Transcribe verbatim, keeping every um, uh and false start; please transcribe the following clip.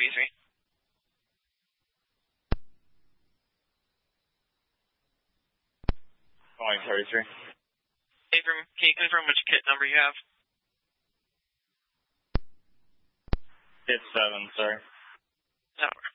thirty-three. Calling thirty-three. Abram, can you confirm which kit number you have? Kit seven, sorry. That works.